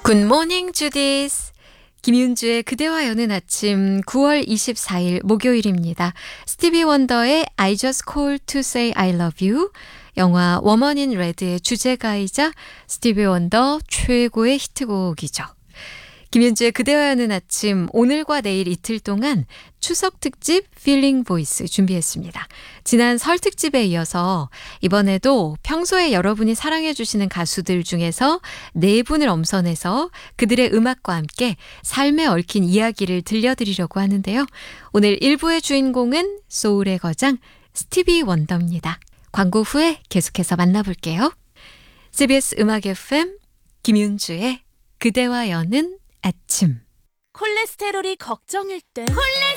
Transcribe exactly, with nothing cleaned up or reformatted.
굿모닝 주디스. 김윤주의 그대와 여는 아침 구월 이십사일 목요일입니다. 스티비 원더의 I just called to say I love you, 영화 워먼 인 레드의 주제가이자 스티비 원더 최고의 히트곡이죠. 김윤주의 그대와 여는 아침, 오늘과 내일 이틀 동안 추석 특집 필링 보이스 준비했습니다. 지난 설 특집에 이어서 이번에도 평소에 여러분이 사랑해 주시는 가수들 중에서 네 분을 엄선해서 그들의 음악과 함께 삶에 얽힌 이야기를 들려드리려고 하는데요. 오늘 일 부의 주인공은 소울의 거장 스티비 원더입니다. 광고 후에 계속해서 만나볼게요. 씨비에스 음악 에프엠 김윤주의 그대와 여는 아침. 콜레스테롤이 걱정일 땐